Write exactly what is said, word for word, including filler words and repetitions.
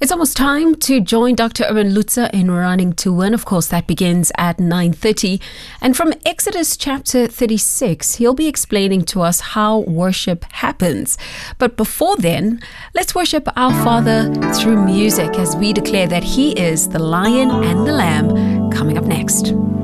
It's almost time to join Doctor Erwin Lutzer in Running to Win. Of course, that begins at nine thirty. And from Exodus chapter thirty-six, he'll be explaining to us how worship happens. But before then, let's worship our Father through music as we declare that He is the Lion and the Lamb. Coming up next.